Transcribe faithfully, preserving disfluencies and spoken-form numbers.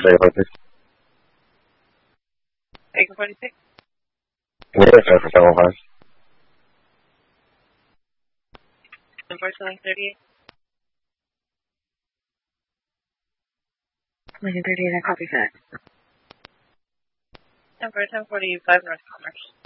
say about this? Acre forty-six? Yeah, it's for seven five. Unfortunately, thirty-eight. Lincoln thirty-eight, I copy that. Number ten forty-five North Commerce.